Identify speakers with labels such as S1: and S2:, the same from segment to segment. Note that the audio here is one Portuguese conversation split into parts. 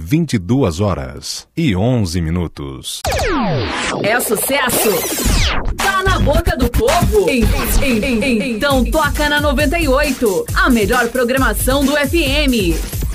S1: 22h11.
S2: É sucesso! Tá na boca do povo? Então toca na 98, a melhor programação do FM.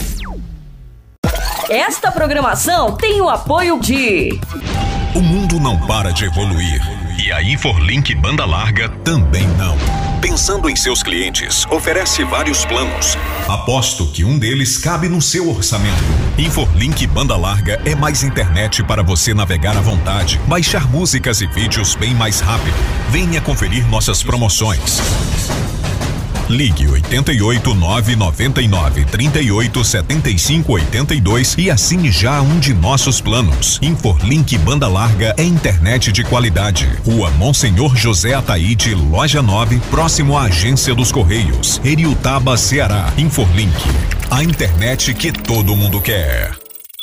S2: Esta programação tem o apoio de...
S3: O mundo não para de evoluir e a Inforlink Banda Larga também não. Pensando em seus clientes, oferece vários planos. Aposto que um deles cabe no seu orçamento. Inforlink Banda Larga é mais internet para você navegar à vontade, baixar músicas e vídeos bem mais rápido. Venha conferir nossas promoções. Ligue 88 999 38 75 82 e assine já um de nossos planos. Inforlink Banda Larga é internet de qualidade. Rua Monsenhor José Ataíde, Loja 9, próximo à Agência dos Correios, Heriutaba, Ceará. Inforlink, a internet que todo mundo quer.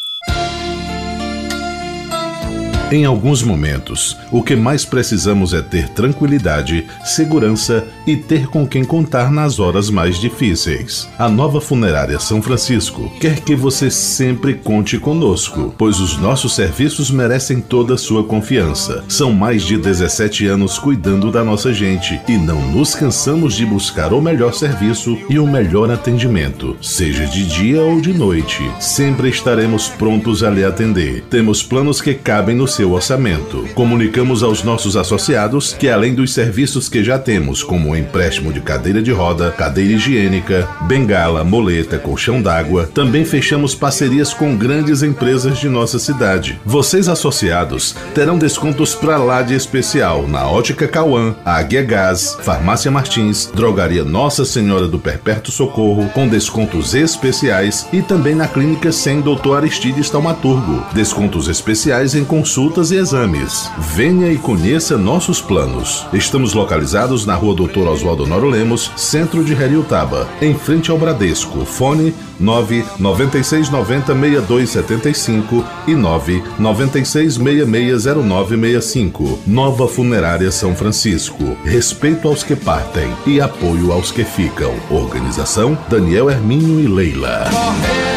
S4: Em alguns momentos, o que mais precisamos é ter tranquilidade, segurança e ter com quem contar nas horas mais difíceis. A Nova Funerária São Francisco quer que você sempre conte conosco, pois os nossos serviços merecem toda a sua confiança. São mais de 17 anos cuidando da nossa gente e não nos cansamos de buscar o melhor serviço e o melhor atendimento, seja de dia ou de noite. Sempre estaremos prontos a lhe atender. Temos planos que cabem no seu orçamento. Comunicamos aos nossos associados que, além dos serviços que já temos, como o empréstimo de cadeira de roda, cadeira higiênica, bengala, moleta, colchão d'água, também fechamos parcerias com grandes empresas de nossa cidade. Vocês associados terão descontos pra lá de especial na Ótica Cauã, Águia Gás, Farmácia Martins, Drogaria Nossa Senhora do Perpétuo Socorro, com descontos especiais, e também na Clínica 100 Dr. Aristides Taumaturgo, descontos especiais em consultas e exames. Venha e conheça nossos planos. Estamos localizados na Rua Dr. Oswaldo Honório Lemos, centro de Heriutaba, em frente ao Bradesco. Fone 996906275 e 996660965. Nova Funerária São Francisco. Respeito aos que partem e apoio aos que ficam. Organização Daniel Hermínio e Leila.